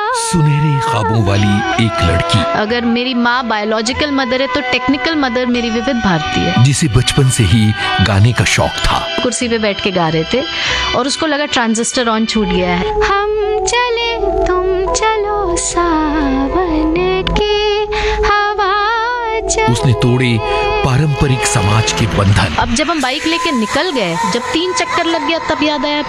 सुनहरे ख्वाबों वाली एक लड़की, अगर मेरी माँ बायोलॉजिकल मदर है तो टेक्निकल मदर मेरी विविध भारती है, जिसे बचपन से ही गाने का शौक था। कुर्सी पे बैठ के गा रहे थे और उसको लगा ट्रांजिस्टर ऑन छूट गया है। हम चले तुम चलो सावन की हवा चले। उसने तोड़े पारंपरिक समाज के बंधन। अब जब हम बाइक लेके निकल गए, जब 3 चक्कर लग गया तब याद आया